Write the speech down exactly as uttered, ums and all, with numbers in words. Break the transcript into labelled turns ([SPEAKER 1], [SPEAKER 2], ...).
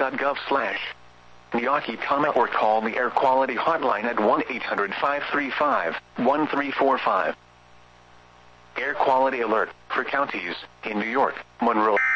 [SPEAKER 1] dot gov slash Niyaki, or call the air quality hotline at one eight hundred five three five one three four five. Air quality alert for counties in New York, Monroe.